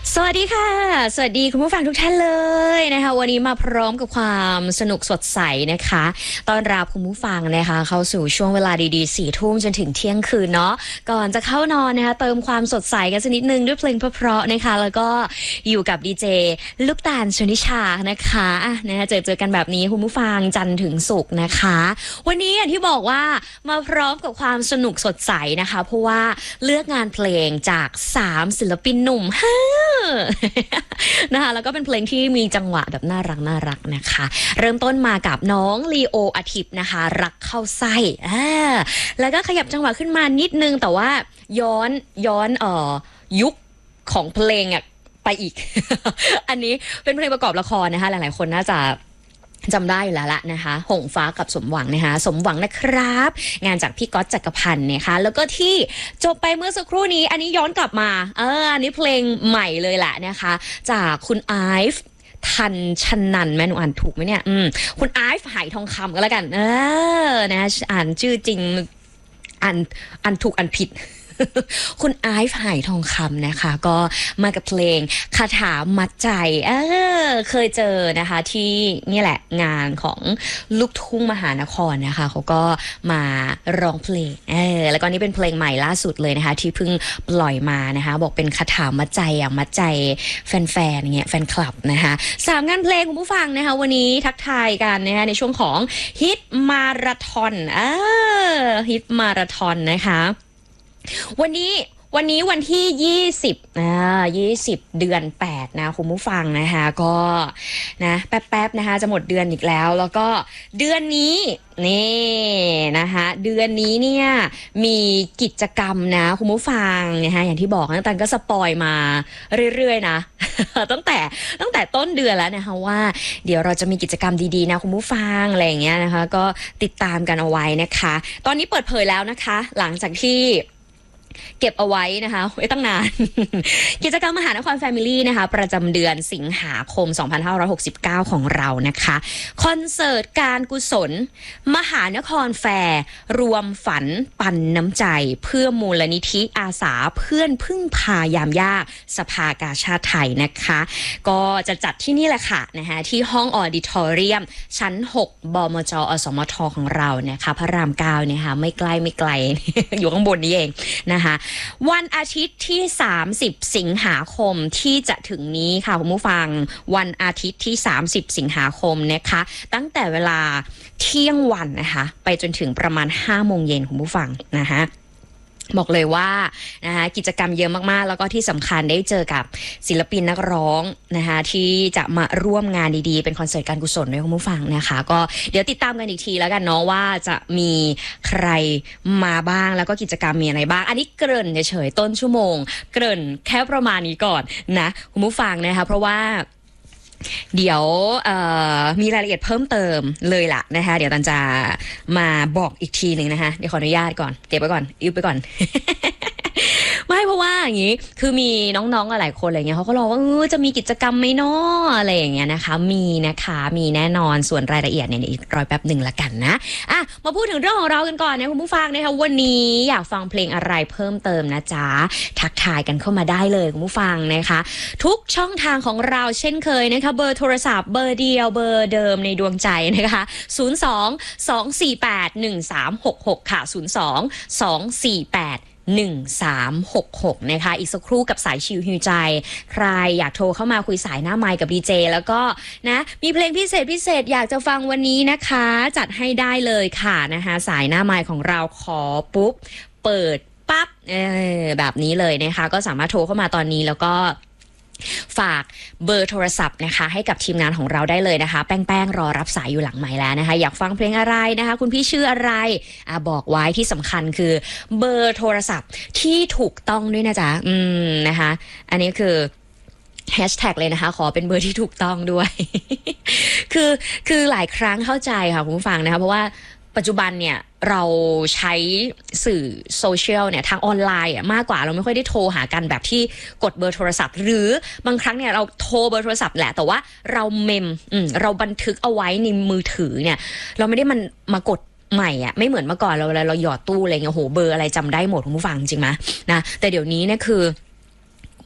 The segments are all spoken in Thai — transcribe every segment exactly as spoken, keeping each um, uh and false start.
สวัสดีค่ะสวัสดีคุณผู้ฟังทุกท่านเลยนะคะวันนี้มาพร้อมกับความสนุกสดใสนะคะต้อนรับคุณผู้ฟังนะคะเข้าสู่ช่วงเวลาดีๆสี่ทุ่มจนถึงเที่ยงคืนเนาะก่อนจะเข้านอนนะคะเติมความสดใสกันสักนิดนึงด้วยเพลงเพราะๆนะคะแล้วก็อยู่กับดีเจลูกตาลชนิชานะคะอ่ะนะคะเจอเจอกันแบบนี้คุณผู้ฟังจันทร์ถึงศุกร์นะคะวันนี้อย่างที่บอกว่ามาพร้อมกับความสนุกสดใสนะคะเพราะว่าเลือกงานเพลงจากสามศิลปินหนุ่มฮ่านะคะแล้วก็เป็นเพลงที่มีจังหวะแบบน่ารักน่ารักนะคะเริ่มต้นมากับน้องลีโออาทิตย์นะคะรักเข้าไส้อ่าแล้วก็ขยับจังหวะขึ้นมานิดนึงแต่ว่าย้อนย้อนเอ่อยุคของเพลงอ่ะไปอีก อันนี้เป็นเพลงประกอบละครนะคะหลายๆคนน่าจะจำได้อยู่แล้วละนะคะหงฟ้ากับสมหวังนะคะสมหวังนะครับงานจากพี่ก๊อตจักรพันธ์นะคะแล้วก็ที่จบไปเมื่อสักครู่นี้อันนี้ย้อนกลับมาเอออันนี้เพลงใหม่เลยแหละนะคะจากคุณไอฟ์ทันชนันแม่หนูอ่านถูกไหมเนี่ยอืมคุณไอฟ์ไหทองคำก็แล้วกันเออนะอ่านชื่อจริงอ่านอ่านถูกอ่านผิดคุณไอฟ์ไหทองคำนะคะก็มากับเพลงคาถามัดใจเออเคยเจอนะคะที่นี่แหละงานของลูกทุ่งมหานครนะคะเขาก็มาร้องเพลงเออแล้วก็นี่เป็นเพลงใหม่ล่าสุดเลยนะคะที่เพิ่งปล่อยมานะคะบอกเป็นคาถามัดใจอย่างมัดใจแฟนๆอย่างเงี้ยแฟนคลับนะคะสามงานเพลงคุณผู้ฟังนะคะวันนี้ทักทายกันนะคะในช่วงของฮิตมาราธอนเออฮิตมาราธอนนะคะวันนี้วันนี้วันที่ยี่สิบอ่ายี่สิบเดือนแปดนะคุณผู้ฟังนะคะก็นะแป๊บๆนะคะจะหมดเดือนอีกแล้วแล้วก็เดือนนี้นี่นะคะเดือนนี้เนี่ยมีกิจกรรมนะคุณผู้ฟังนะคะอย่างที่บอกตั้งแต่ก็สปอยมาเรื่อยๆนะ ตั้งแต่ตั้งแต่ต้นเดือนแล้วนะคะว่าเดี๋ยวเราจะมีกิจกรรมดีๆนะคุณผู้ฟังอะไรอย่างเงี้ยนะคะก็ติดตามกันเอาไว้นะคะตอนนี้เปิดเผยแล้วนะคะหลังจากที่เก็บเอาไว้นะคะไว้ตั้งนาน กิจกรรมมหานครแฟมิลี่นะคะประจำเดือนสิงหาคมสองพันห้าร้อยหกสิบเก้าของเรานะคะคอนเสิร์ตการกุศลมหานครแฟร์รวมฝันปันน้ำใจเพื่อมูลนิธิอาสาเพื่อนพึ่งพายามยากสภากาชาดไทยนะคะก็จะจัดที่นี่แหละค่ะนะคะที่ห้องออดิทอเรียมชั้นหกบมจอสมทของเรานะคะพระรามเก้านะคะไม่ใกล้ไม่ไกล อยู่ข้างบนนี้เองนะคะวันอาทิตย์ที่สามสิบสิงหาคมที่จะถึงนี้ค่ะคุณผู้ฟังวันอาทิตย์ที่สามสิบสิงหาคมนะคะตั้งแต่เวลาเที่ยงวันนะคะไปจนถึงประมาณห้าโมงเย็นคุณผู้ฟังนะคะบอกเลยว่านะคะกิจกรรมเยอะมากๆแล้วก็ที่สำคัญได้เจอกับศิลปินนักร้องนะคะที่จะมาร่วมงานดีๆเป็นคอนเสิร์ตการกุศลด้วยคุณผู้ฟังนะคะก็เดี๋ยวติดตามกันอีกทีแล้วกันเนาะว่าจะมีใครมาบ้างแล้วก็กิจกรรมมีอะไรบ้างอันนี้เกริ่นเฉยๆต้นชั่วโมงเกริ่นแค่ประมาณนี้ก่อนนะคุณผู้ฟังนะคะเพราะว่าเดี๋ยวมีรายละเอียดเพิ่มเติมเลยล่ะนะคะเดี๋ยวตันจะมาบอกอีกทีหนึ่งนะคะเดี๋ยวขออนุญาตก่อนเก็บไว้ก่อนอิ้วไปก่อน ไม่เพราะว่าอย่างนี้คือมีน้องๆหลายคนอะไรเงี้ยเขาก็รอว่าเออจะมีกิจกรรมไหมเนาะอะไรอย่างเงี้ยนะคะมีนะคะมีแน่นอนส่วนรายละเอียดเนี่ยอีกรอยแป๊บหนึ่งละกันนะอ่ะมาพูดถึงเรื่องของเรากันก่อนนะคุณผู้ฟังนะคะวันนี้อยากฟังเพลงอะไรเพิ่มเติมนะจ๊ะทักทายกันเข้ามาได้เลยคุณผู้ฟังนะคะทุกช่องทางของเราเช่นเคยนะคะเบอร์โทรศัพท์เบอร์เดียวเบอร์เดิมในดวงใจนะคะศูนย์ สอง สอง สี่ แปด หนึ่ง สาม หก หกค่ะศูนย์ สอง สอง สี่ แปดหนึ่งสามหกหกนะคะอีกสักครู่กับสายชิวฮิวใจใครอยากโทรเข้ามาคุยสายหน้าไมค์กับดีเจแล้วก็นะมีเพลงพิเศษพิเศษอยากจะฟังวันนี้นะคะจัดให้ได้เลยค่ะนะคะสายหน้าไมค์ของเราขอปุ๊บเปิดปั๊บเออแบบนี้เลยนะคะก็สามารถโทรเข้ามาตอนนี้แล้วก็ฝากเบอร์โทรศัพท์นะคะให้กับทีมงานของเราได้เลยนะคะแป้งๆรอรับสายอยู่หลังไมค์แล้วนะคะอยากฟังเพลงอะไรนะคะคุณพี่ชื่ออะไรอ่ะบอกไว้ที่สำคัญคือเบอร์โทรศัพท์ที่ถูกต้องด้วยนะจ๊ะอืมนะคะอันนี้คือแฮชแท็กเลยนะคะขอเป็นเบอร์ที่ถูกต้องด้วย คือคือหลายครั้งเข้าใจค่ะคุณผู้ฟังนะคะเพราะว่าปัจจุบันเนี่ยเราใช้สื่อโซเชียลเนี่ยทางออนไลน์อ่ะมากกว่าเราไม่ค่อยได้โทรหากันแบบที่กดเบอร์โทรศัพท์หรือบางครั้งเนี่ยเราโทรเบอร์โทรศัพท์แหละแต่ว่าเราเมมเราบันทึกเอาไว้ในมือถือเนี่ยเราไม่ได้มันมากดใหม่อ่ะไม่เหมือนเมื่อก่อนเราเวลาเราหยอดตู้อะไรเงี้ยโหเบอร์อะไรจำได้หมดคุณผู้ฟังจริงไหมนะแต่เดี๋ยวนี้เนี่ยคือ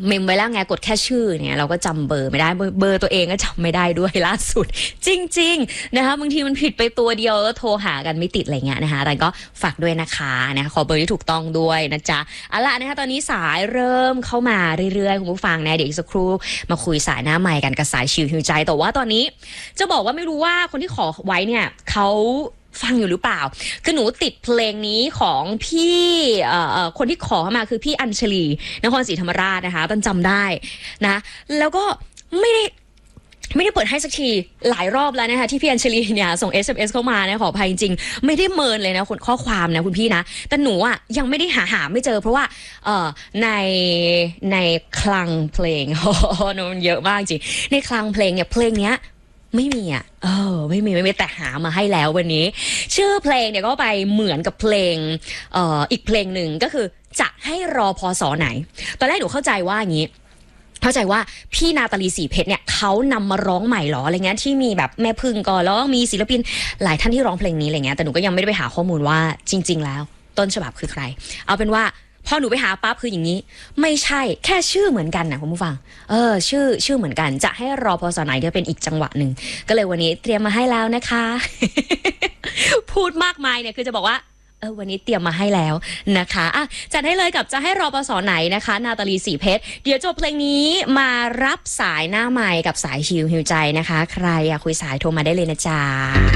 เมมไว้แล้วไงกดแค่ชื่อเนี่ยเราก็จำเบอร์ไม่ได้เบอร์ตัวเองก็จำไม่ได้ด้วยล่าสุดจริงๆนะคะบางทีมันผิดไปตัวเดียวแล้วโทรหากันไม่ติดอะไรเงี้ยนะคะแต่ก็ฝากด้วยนะคะนะขอเบอร์ที่ถูกต้องด้วยนะจ๊ะเอาล่ะนะคะตอนนี้สายเริ่มเข้ามาเรื่อยๆคุณผู้ฟังนะเดี๋ยวอีกสักครู่มาคุยสายหน้าใหม่กันกับสายชิวหิวใจแต่ว่าตอนนี้จะบอกว่าไม่รู้ว่าคนที่ขอไว้เนี่ยเขาฟังอยู่หรือเปล่าคือหนูติดเพลงนี้ของพี่เอ่อคนที่ขอมาคือพี่อัญชลีนครศรีธรรมราชนะคะต้นจำได้นะแล้วก็ไม่ได้ไม่ได้เปิดให้สักทีหลายรอบแล้วนะคะที่พี่อัญชลีเนี่ยส่ง เอส เอ็ม เอส เข้ามานะขออภัยจริงๆไม่ได้เมินเลยนะคนข้อความนะคุณพี่นะแต่หนูอ่ะยังไม่ได้หาหาไม่เจอเพราะว่าเอ่อในในคลังเพลง โอ้โหมันเยอะมากจริงในคลังเพลงเนี่ยเพลงเนี้ยไม่มีอ่ะเออไม่มีไม่มีแต่หามาให้แล้ววันนี้ชื่อเพลงเนี่ยก็ไปเหมือนกับเพลงเอ่ออีกเพลงหนึ่งก็คือจะให้รอพศไหนตอนแรกหนูเข้าใจว่าอย่างนี้เข้าใจว่าพี่นาตาลีสีเพชรเนี่ยเขานำมาร้องใหม่หรออะไรเงี้ยที่มีแบบแม่พึ่งก่อนแล้วมีศิลปินหลายท่านที่ร้องเพลงนี้อะไรเงี้ยแต่หนูก็ยังไม่ได้ไปหาข้อมูลว่าจริงๆแล้วต้นฉบับคือใครเอาเป็นว่าพอหนูไปหาปั๊บคืออย่างนี้ไม่ใช่แค่ชื่อเหมือนกันนะคุณผู้ฟังเออชื่อชื่อเหมือนกันจะให้รอพศไหนก็เป็นอีกจังหวะหนึ่งก็เลยวันนี้เตรียมมาให้แล้วนะคะ พูดมากมายเนี่ยคือจะบอกว่าเออวันนี้เตรียมมาให้แล้วนะคะอ่ะจัดให้เลยกับจะให้รอพศไหนนะคะนาตาลีสีเพชรเดี๋ยวจบเพลงนี้มารับสายหน้าใหม่กับสายชิวหิวใจนะคะใครอยากคุยสายโทรมาได้เลยนะจ๊ะ